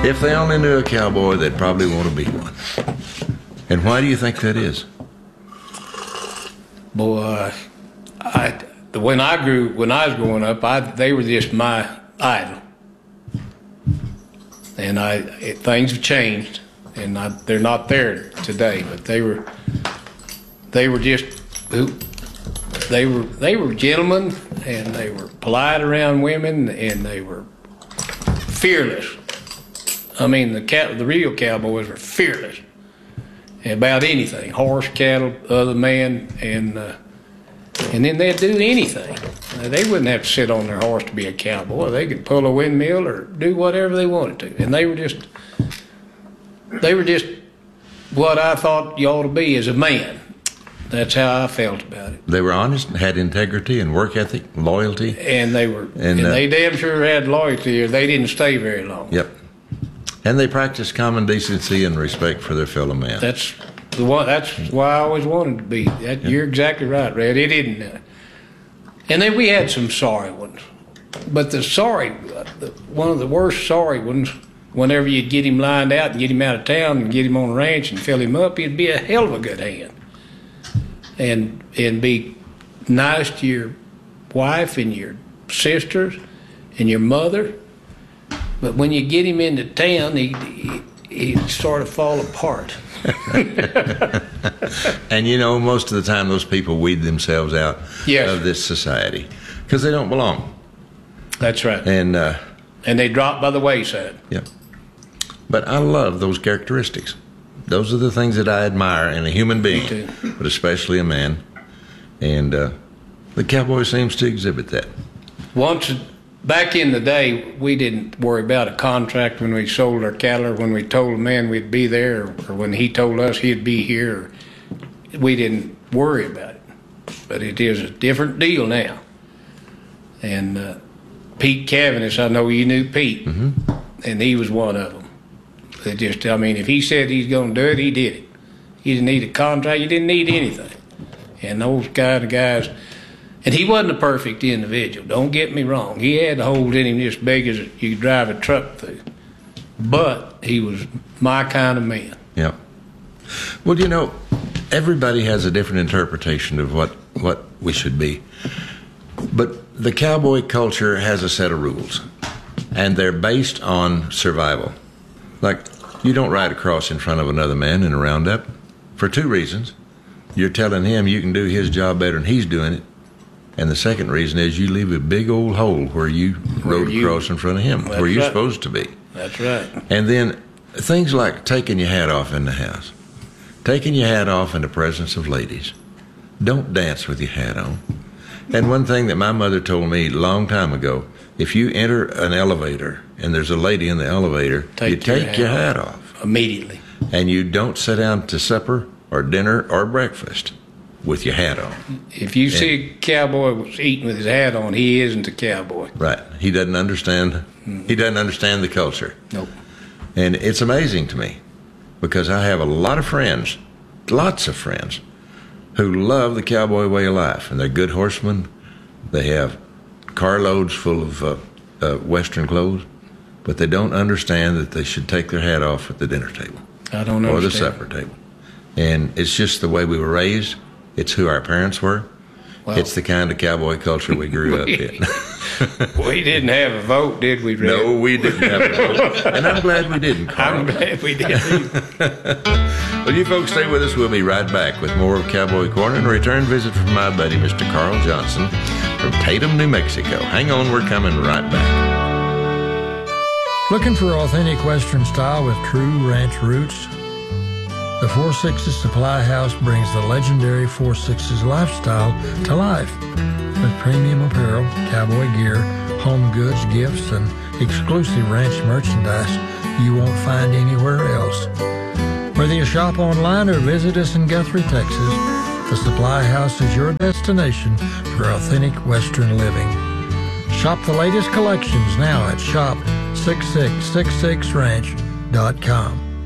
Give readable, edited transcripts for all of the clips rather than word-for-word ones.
If they only knew a cowboy, they'd probably want to be one. And why do you think that is? Boy, when I was growing up, they were just my idol. And things have changed, and they're not there today. But they were gentlemen, and they were polite around women, and they were fearless. I mean, the real cowboys were fearless about anything, horse, cattle, other man, and then they'd do anything. They wouldn't have to sit on their horse to be a cowboy. They could pull a windmill or do whatever they wanted to. And they were just what I thought you ought to be as a man. That's how I felt about it. They were honest, had integrity and work ethic, loyalty. And they damn sure had loyalty, or they didn't stay very long. Yep. And they practiced common decency and respect for their fellow man. That's why I always wanted to be. You're exactly right, Red. It didn't. And then we had some sorry ones. But one of the worst sorry ones, whenever you'd get him lined out and get him out of town and get him on a ranch and fill him up, he'd be a hell of a good hand. And be nice to your wife and your sisters and your mother. But when you get him into town, he'd sort of fall apart. And most of the time those people weed themselves out of this society because they don't belong. That's right. And they drop by the wayside. Yeah. But I love those characteristics. Those are the things that I admire in a human being, but especially a man. And the cowboy seems to exhibit that. Back in the day, we didn't worry about a contract when we sold our cattle, or when we told a man we'd be there, or when he told us he'd be here. We didn't worry about it. But it is a different deal now. And Pete Cavendish, I know you knew Pete, and he was one of them. If he said he's going to do it, he did it. He didn't need a contract. He didn't need anything. And those kind of guys... And he wasn't a perfect individual, don't get me wrong. He had the holes in him as big as you could drive a truck through. But he was my kind of man. Yeah. Well, everybody has a different interpretation of what we should be. But the cowboy culture has a set of rules, and they're based on survival. Like, you don't ride across in front of another man in a roundup for two reasons. You're telling him you can do his job better than he's doing it. And the second reason is you leave a big old hole where you rode across in front of him, where you're supposed to be. That's right. And then things like taking your hat off in the house, taking your hat off in the presence of ladies. Don't dance with your hat on. And one thing that my mother told me a long time ago, if you enter an elevator and there's a lady in the elevator, you take your hat off. Immediately. And you don't sit down to supper or dinner or breakfast with your hat on. If you see a cowboy eating with his hat on, he isn't a cowboy. Right. He doesn't understand. He doesn't understand the culture. Nope. And it's amazing to me because I have a lot of friends, lots of friends, who love the cowboy way of life, and they're good horsemen. They have carloads full of Western clothes, but they don't understand that they should take their hat off at the dinner table. I don't understand. Or the supper table. And it's just the way we were raised. It's who our parents were. Well, it's the kind of cowboy culture we grew up in. We didn't have a vote, did we, Red? No, we didn't have a vote. And I'm glad we didn't, Carl. I'm glad we didn't. Well, you folks stay with us. We'll be right back with more of Cowboy Corner and a return visit from my buddy, Mr. Carl Johnson from Tatum, New Mexico. Hang on, we're coming right back. Looking for authentic Western style with true ranch roots? The Four Sixes Supply House brings the legendary Four Sixes lifestyle to life with premium apparel, cowboy gear, home goods, gifts, and exclusive ranch merchandise you won't find anywhere else. Whether you shop online or visit us in Guthrie, Texas, the Supply House is your destination for authentic Western living. Shop the latest collections now at shop6666ranch.com.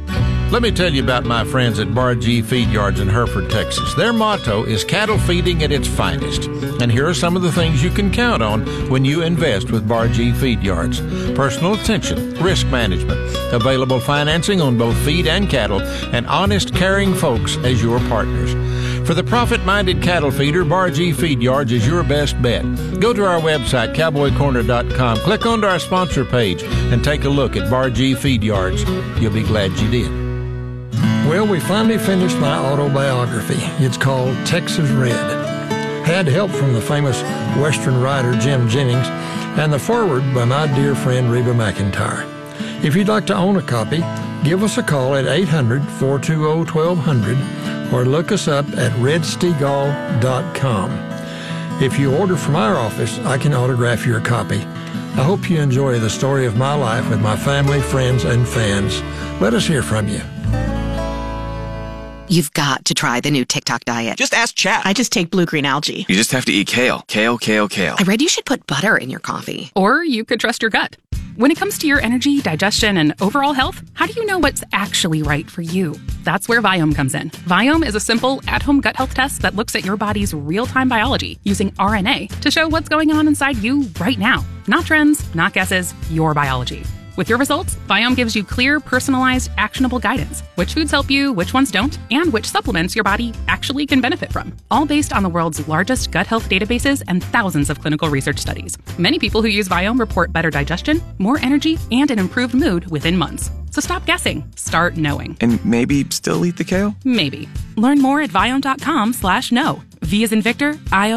Let me tell you about my friends at Bar G Feed Yards in Hereford, Texas. Their motto is cattle feeding at its finest. And here are some of the things you can count on when you invest with Bar G Feed Yards. Personal attention, risk management, available financing on both feed and cattle, and honest, caring folks as your partners. For the profit-minded cattle feeder, Bar G Feed Yards is your best bet. Go to our website, cowboycorner.com, click onto our sponsor page, and take a look at Bar G Feed Yards. You'll be glad you did. Well, we finally finished my autobiography. It's called Texas Red. Had help from the famous Western writer Jim Jennings and the foreword by my dear friend Reba McEntire. If you'd like to own a copy, give us a call at 800-420-1200 or look us up at redstegall.com. If you order from our office, I can autograph your copy. I hope you enjoy the story of my life with my family, friends, and fans. Let us hear from you. You've got to try the new TikTok diet. Just ask Chat. I just take blue-green algae. You just have to eat kale. Kale, kale, kale. I read you should put butter in your coffee. Or you could trust your gut. When it comes to your energy, digestion, and overall health, how do you know what's actually right for you? That's where Viome comes in. Viome is a simple, at-home gut health test that looks at your body's real-time biology using RNA to show what's going on inside you right now. Not trends, not guesses, your biology. With your results, Viome gives you clear, personalized, actionable guidance. Which foods help you, which ones don't, and which supplements your body actually can benefit from. All based on the world's largest gut health databases and thousands of clinical research studies. Many people who use Viome report better digestion, more energy, and an improved mood within months. So stop guessing. Start knowing. And maybe still eat the kale? Maybe. Learn more at Viome.com/know. V as in Victor,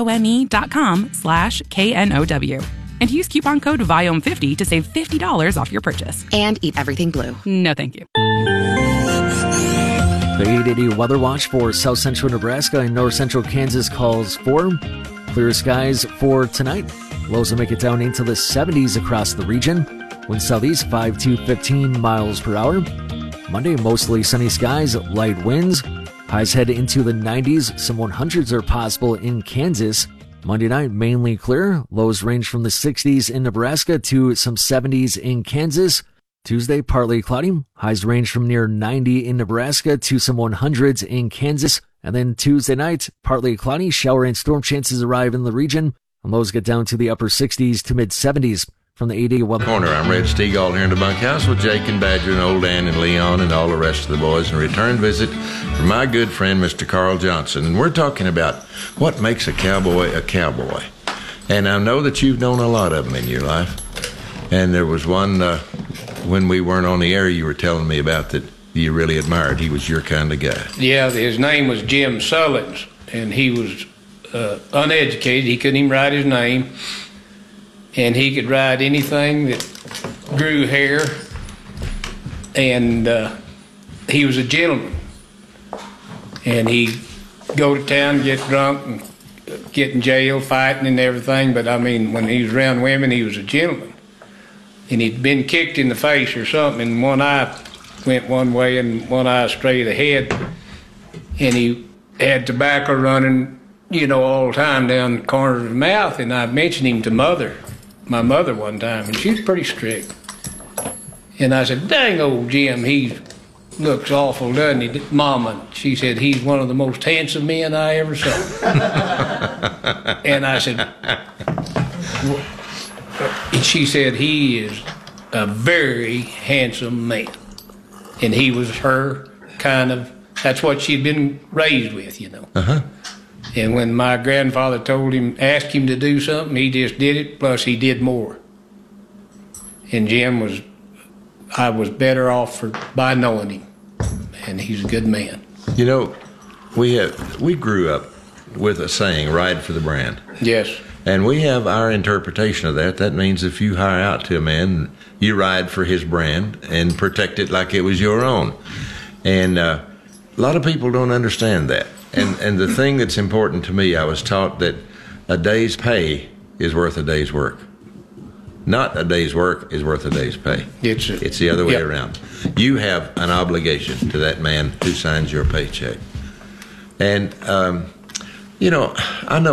IOME.com/KNOW. And use coupon code VIOME50 to save $50 off your purchase. And eat everything blue. No, thank you. The 880 Weather Watch for south central Nebraska and north central Kansas calls for clear skies for tonight. Lows will make it down into the 70s across the region. Wind southeast 5 to 15 miles per hour. Monday, mostly sunny skies, light winds. Highs head into the 90s. Some 100s are possible in Kansas. Monday night, mainly clear. Lows range from the 60s in Nebraska to some 70s in Kansas. Tuesday, partly cloudy. Highs range from near 90 in Nebraska to some 100s in Kansas. And then Tuesday night, partly cloudy. Shower and storm chances arrive in the region. And lows get down to the upper 60s to mid 70s. From the 80 Weather Corner, I'm Red Stegall here in the bunkhouse with Jake and Badger and Old Dan and Leon and all the rest of the boys. And a return visit from my good friend, Mr. Carl Johnson. And we're talking about what makes a cowboy a cowboy. And I know that you've known a lot of them in your life. And there was one, when we weren't on the air, you were telling me about that you really admired. He was your kind of guy. Yeah, his name was Jim Sullins, and he was uneducated. He couldn't even write his name. And he could ride anything that grew hair, and he was a gentleman. And he'd go to town, get drunk, and get in jail, fighting and everything. But I mean, when he was around women, he was a gentleman. And he'd been kicked in the face or something, and one eye went one way and one eye straight ahead. And he had tobacco running, all the time down the corner of his mouth. And I mentioned him to my mother one time, and she was pretty strict. And I said, dang old Jim, he looks awful, doesn't he? Mama, she said, he's one of the most handsome men I ever saw. And I said, she said, he is a very handsome man. And he was her kind of, that's what she'd been raised with, Uh-huh. And when my grandfather asked him to do something, he just did it, plus he did more. And I was better off by knowing him, and he's a good man. We grew up with a saying, ride for the brand. Yes. And we have our interpretation of that. That means if you hire out to a man, you ride for his brand and protect it like it was your own. And a lot of people don't understand that. And the thing that's important to me, I was taught that a day's pay is worth a day's work. Not a day's work is worth a day's pay. It's the other way around. You have an obligation to that man who signs your paycheck. And, I know